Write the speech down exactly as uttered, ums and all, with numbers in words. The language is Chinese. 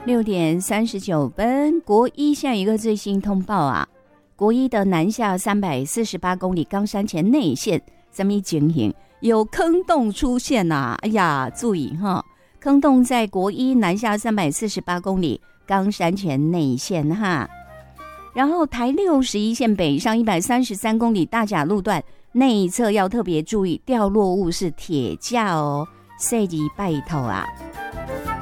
六点三十九分，国一现在有一个最新通报啊，国一的南下三百四十八公里冈山前内线，什么情形？有坑洞出现呐、啊！哎呀，注意哈，坑洞在国一南下三百四十八公里冈山前内线哈。然后台六十一线北上一百三十三公里大甲路段内侧要特别注意，掉落物是铁架哦，设计拜托啊。